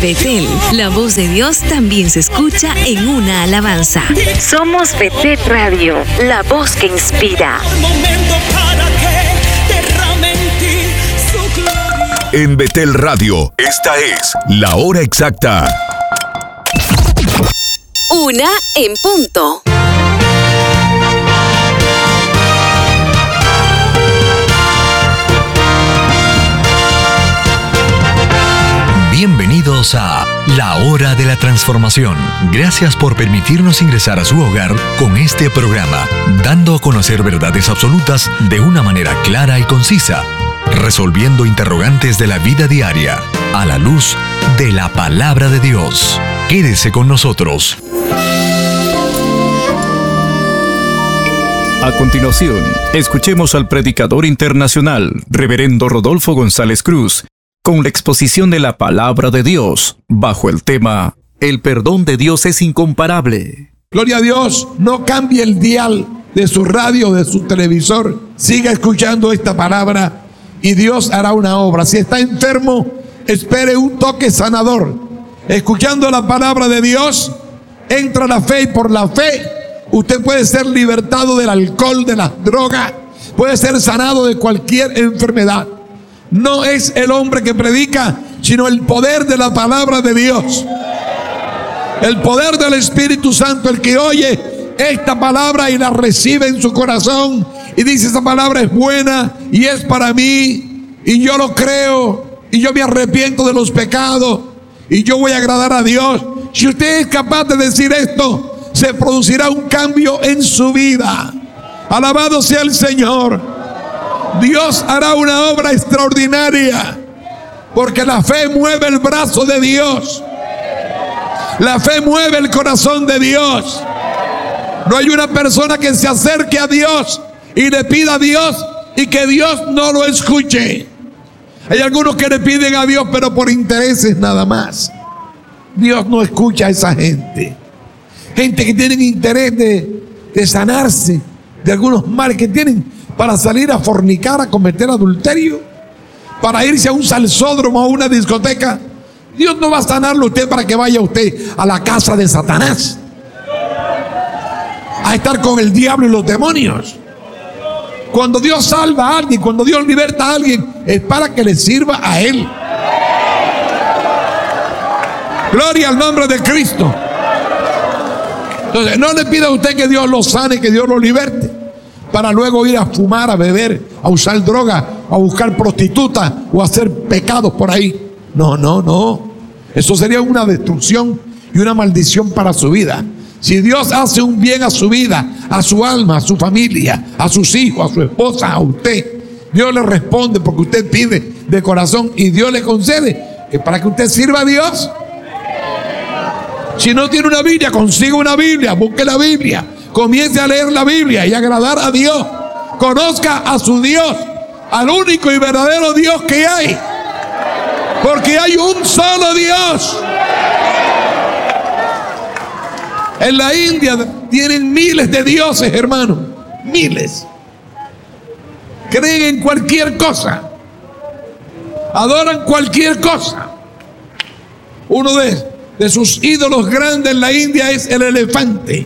Betel, la voz de Dios también se escucha en una alabanza. Somos Betel Radio, la voz que inspira. En Betel Radio, esta es la hora exacta. 1:00 p.m. Bienvenidos a La Hora de la Transformación. Gracias por permitirnos ingresar a su hogar con este programa, dando a conocer verdades absolutas de una manera clara y concisa, resolviendo interrogantes de la vida diaria a la luz de la Palabra de Dios. Quédese con nosotros. A continuación, escuchemos al predicador internacional, Reverendo Rodolfo González Cruz, con la exposición de la Palabra de Dios, bajo el tema El perdón de Dios es incomparable. Gloria a Dios, no cambie el dial de su radio, de su televisor. Siga escuchando esta palabra y Dios hará una obra. Si está enfermo, espere un toque sanador. Escuchando la palabra de Dios, entra la fe y por la fe usted puede ser libertado del alcohol, de las drogas, puede ser sanado de cualquier enfermedad. No es el hombre que predica, sino el poder de la palabra de Dios. El poder del Espíritu Santo, el que oye esta palabra y la recibe en su corazón y dice: esa palabra es buena y es para mí, y yo lo creo, y yo me arrepiento de los pecados, y yo voy a agradar a Dios. Si usted es capaz de decir esto, se producirá un cambio en su vida. Alabado sea el Señor. Dios hará una obra extraordinaria, porque la fe mueve el brazo de Dios. La fe mueve el corazón de Dios. No hay una persona que se acerque a Dios y le pida a Dios y que Dios no lo escuche. Hay algunos que le piden a Dios, pero por intereses nada más. Dios no escucha a esa gente. Gente que tienen interés de sanarse de algunos males que tienen, para salir a fornicar, a cometer adulterio, para irse a un salsódromo, a una discoteca. Dios no va a sanarlo usted para que vaya usted a la casa de Satanás a estar con el diablo y los demonios. Cuando Dios salva a alguien, cuando Dios liberta a alguien, es para que le sirva a Él. Gloria al nombre de Cristo. Entonces, no le pida a usted que Dios lo sane, que Dios lo liberte, para luego ir a fumar, a beber, a usar droga, a buscar prostitutas o a hacer pecados por ahí. No. Eso sería una destrucción y una maldición para su vida. Si Dios hace un bien a su vida, a su alma, a su familia, a sus hijos, a su esposa, a usted, Dios le responde porque usted pide de corazón y Dios le concede para que usted sirva a Dios. Si no tiene una Biblia, consiga una Biblia, busque la Biblia, comience a leer la Biblia y agradar a Dios. Conozca a su Dios, al único y verdadero Dios que hay, porque hay un solo Dios. En la India tienen miles de dioses, hermano, miles. Creen en cualquier cosa, adoran cualquier cosa. Uno de sus ídolos grandes en la India es el elefante.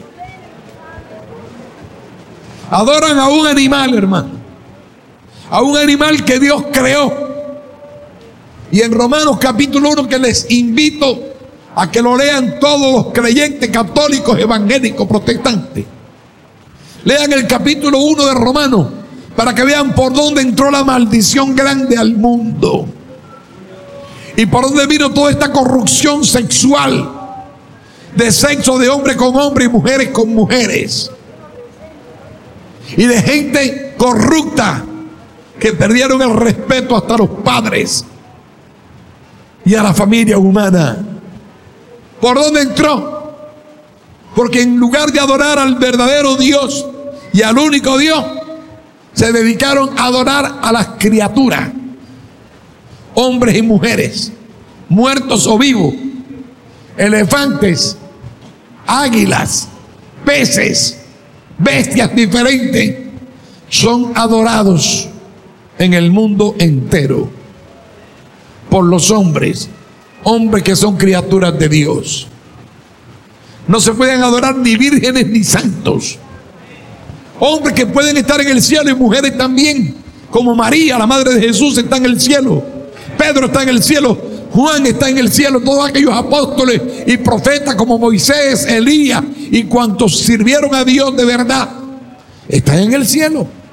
Adoran a un animal, hermano, a un animal que Dios creó. Y en Romanos capítulo 1, que les invito a que lo lean todos los creyentes católicos, evangélicos, protestantes, lean el capítulo 1 de Romanos para que vean por dónde entró la maldición grande al mundo y por dónde vino toda esta corrupción sexual, de sexo de hombre con hombre y mujeres con mujeres, y de gente corrupta que perdieron el respeto hasta a los padres y a la familia humana. ¿Por dónde entró? Porque en lugar de adorar al verdadero Dios y al único Dios, se dedicaron a adorar a las criaturas, hombres y mujeres, muertos o vivos, elefantes, águilas, peces, bestias diferentes, son adorados en el mundo entero por los hombres, hombres que son criaturas de Dios. No se pueden adorar ni vírgenes ni santos. Hombres que pueden estar en el cielo y mujeres también, como María, la madre de Jesús, está en el cielo. Pedro está en el cielo. Juan está en el cielo. Todos aquellos apóstoles y profetas como Moisés, Elías y cuantos sirvieron a Dios de verdad están en el cielo.